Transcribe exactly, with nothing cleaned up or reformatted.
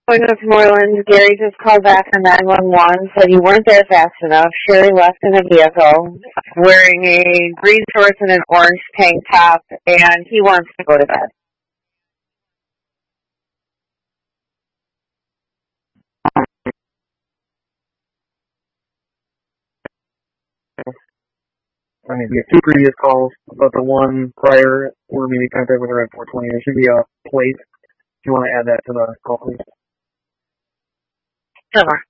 Going to Moreland, Gary just called back on nine one one, said you weren't there fast enough. Sherry left in a vehicle wearing a green shorts and an orange tank top, and he wants to go to bed. I mean, we have two previous calls, but the one prior where we made contact with her at four twenty, there should be a plate. If you want to add that to the call, please. Sure.